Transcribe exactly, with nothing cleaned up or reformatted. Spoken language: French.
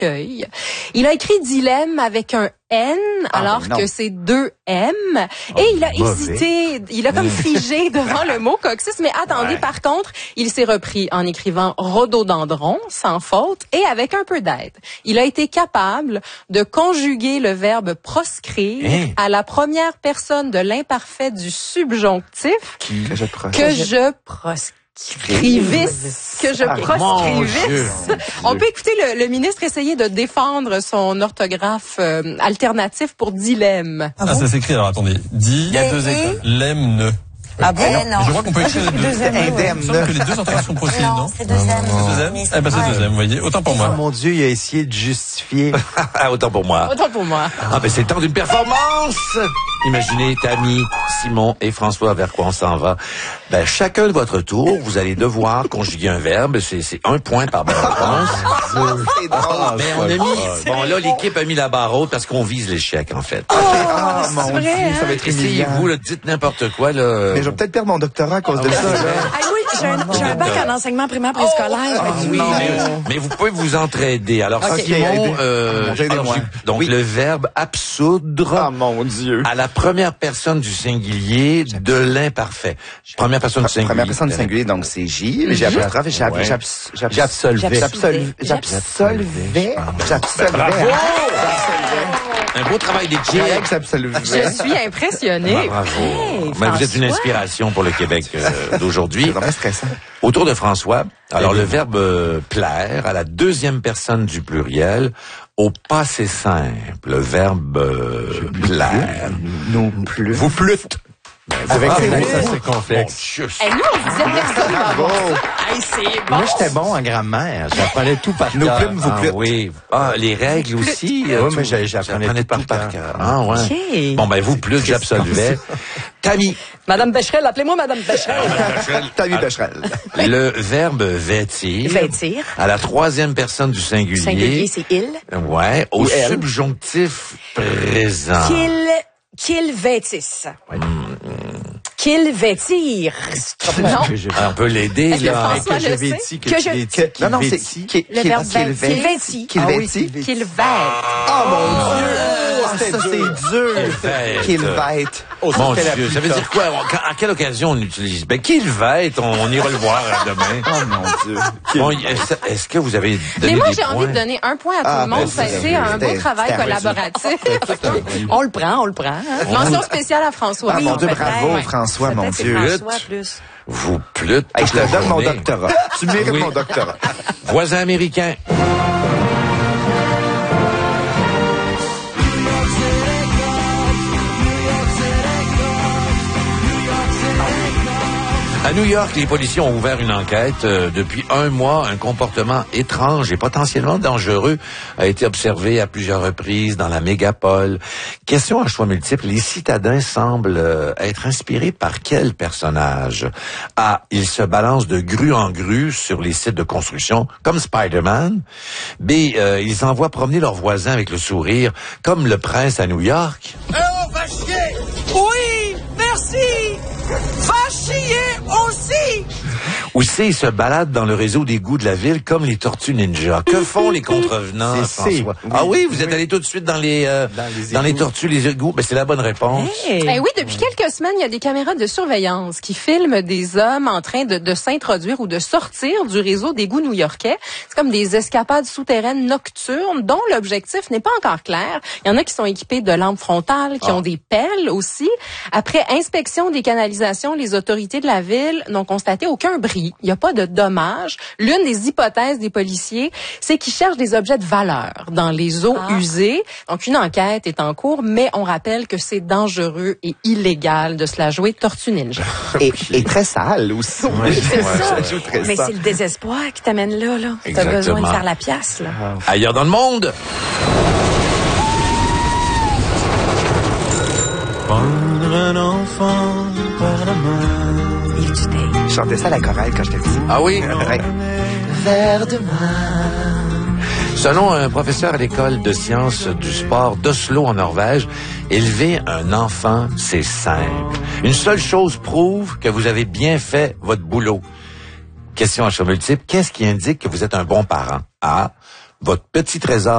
fauteuil. Il a écrit dilemme avec un N, ah, alors que c'est deux M. Oh, et il a mauvais. hésité, il a comme figé devant le mot coccyx. Mais attendez, ouais. par contre, il s'est repris en écrivant rhododendron, sans faute, et avec un peu d'aide. Il a été capable de conjuguer le verbe proscrire hein? à la première personne de l'imparfait du subjonctif. Qui? Que je proscris. Que je proscris. Proscrivisse, que je proscrivisse. On peut écouter le, le ministre essayer de défendre son orthographe euh, alternatif pour dilemme. Ah, ah ça s'écrit, alors attendez, di, il y a deux écoles, lemme, ne. Ah bon? Non. Je crois qu'on peut écrire les deux. Indemne. Il me semble que les deux orthographes sont possibles, non? Non, c'est deuxième. C'est deuxième? Eh ben, c'est deuxième, vous voyez. Autant pour moi. Oh mon Dieu, il a essayé de justifier. Autant pour moi. Autant pour moi. Ah, ben, c'est le temps d'une performance! Imaginez, Tammy, Simon et François, vers quoi on s'en va. Ben, chacun de votre tour, vous allez devoir conjuguer un verbe. C'est, c'est un point par bonne réponse. C'est drôle. Mais on a mis, bon, là, l'équipe a mis la barre haute parce qu'on vise l'échec, en fait. Oh, oh mon vrai, Dieu, hein? ça va être humiliant. Essayez-vous, là, dites n'importe quoi, là. Mais je vais peut-être perdre mon doctorat à cause ah, de ça, là. Ah oui, j'ai un, j'ai un bac en enseignement primaire préscolaire. Oh, oui, mais, mais vous pouvez vous entraider. Alors, okay. Simon, euh, alors, donc, oui. le verbe absoudre. Ah, mon Dieu. À la première personne du singulier de l'imparfait. Première personne du singulier. Première personne du singulier, donc c'est J. Mais j'ai apostrophe, j'absolvais. J'absolvais. J'absolvais. J'absolvais. J'absolvais. Un beau travail d'équipe. Je suis impressionnée. Bravo. Hey, mais vous êtes une inspiration pour le Québec euh, d'aujourd'hui. C'est vraiment stressant. Autour de François, alors le verbe euh, plaire à la deuxième personne du pluriel au passé simple, le verbe euh, plaire. Non plus. Vous plûtes. Avec ah, les mots, ça c'est complexe. Et nous, on disait personne. Bravo. Hey, c'est bon. Moi, j'étais bon en grammaire. J'apprenais tout par cœur. Nos plumes, vous plûtes. Ah, oui. Ah, les règles aussi. Oui, mais j'apprenais tout par cœur. Ah, ouais. Okay. Bon, ben, vous plûtes, j'absolvais. Tammy. Madame Becherel, appelez-moi Madame Becherel. Tammy Becherel. Le verbe vêtir. Vêtir. À la troisième personne du singulier. Singulier, c'est il. Ouais. Au subjonctif présent. Qu'il, qu'il vêtisse. Ouais. Qu'il vêtire. Non. Ah, on peut l'aider, là. Que je vêtis, que je vêtis. Non, non, c'est qu'il vêtit. Qu'il vêtit. Qu'il vête. Oh mon Dieu! Ça, c'est dur. Qu'il vête. Mon Dieu, ça veut dire quoi? À quelle occasion on utilise? Ben, qu'il vête, on ira le voir demain. Oh mon Dieu. Bon, est-ce, est-ce que vous avez donné Mais moi, des j'ai points? envie de donner un point à tout ah, le monde. ben, Ça a été un beau travail collaboratif. On le prend, on le prend. Hein? Mention spéciale à François. Ah, mon Dieu, bravo, François, mon Dieu. François, plus. Vous plûtes. Hey, je te donne mon doctorat. Tu mérites oui. mon doctorat. Voisin américain. À New York, les policiers ont ouvert une enquête. Euh, depuis un mois, un comportement étrange et potentiellement dangereux a été observé à plusieurs reprises dans la mégapole. Question à choix multiples. Les citadins semblent euh, être inspirés par quel personnage? A. Ils se balancent de grue en grue sur les sites de construction, comme Spider-Man. B. Euh, ils envoient promener leurs voisins avec le sourire, comme le prince à New York. Eh oh, va chier! Oui! Merci! Va chier aussi! Ou C, ils se baladent dans le réseau d'égouts de la ville comme les tortues ninja. Que font les contrevenants, François? Oui, ah oui, vous oui. êtes allé tout de suite dans les, euh, dans les, dans les tortues, les égouts. Ben, c'est la bonne réponse. Hey. Eh oui, depuis quelques semaines, il y a des caméras de surveillance qui filment des hommes en train de, de s'introduire ou de sortir du réseau d'égouts new-yorkais. C'est comme des escapades souterraines nocturnes dont l'objectif n'est pas encore clair. Il y en a qui sont équipés de lampes frontales, qui ah. ont des pelles aussi. Après inspection des canalisations, les autorités de la ville n'ont constaté aucun bris. Il n'y a pas de dommages. L'une des hypothèses des policiers, c'est qu'ils cherchent des objets de valeur dans les eaux ah. usées. Donc, une enquête est en cours, mais on rappelle que c'est dangereux et illégal de se la jouer tortue ninja. Et, et très sale aussi. Oui, c'est ouais, ça. ça joue très mais sale. c'est le désespoir qui t'amène là, là. T'as besoin de faire la pièce, là. Ah. Ailleurs dans le monde. Prendre un enfant par la main. Je chantais ça à la chorale quand j'étais petit. Ah oui? Ouais. Vers demain. Selon un professeur à l'école de sciences du sport d'Oslo en Norvège, élever un enfant, c'est simple. Une seule chose prouve que vous avez bien fait votre boulot. Question à choix multiple. Qu'est-ce qui indique que vous êtes un bon parent? A. Votre petit trésor